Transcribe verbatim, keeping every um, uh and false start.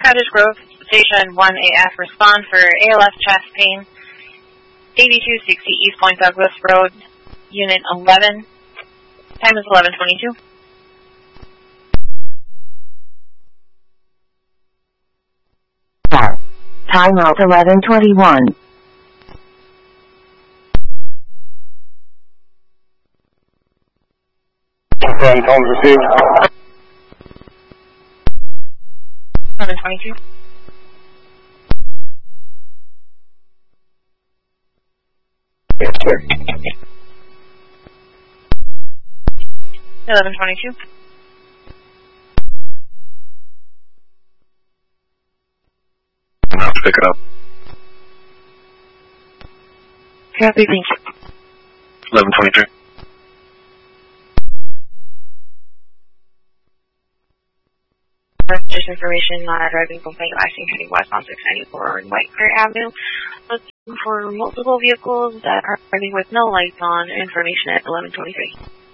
Cottage Grove, Station one A F, respond for A L F chest pain, eighty-two sixty East Point Douglas Road, Unit eleven. Time is eleven twenty-two. Time out eleven twenty-one. Confirmed, Tom received. eleven twenty-two. Yes, sir. eleven twenty-two. I'll pick it up. Copy, thank you. eleven twenty-three. Just information on our driving complaint Lexington heading west on six ninety-four White Clear Avenue. Looking for multiple vehicles that are driving with no lights on. Information at eleven twenty-three.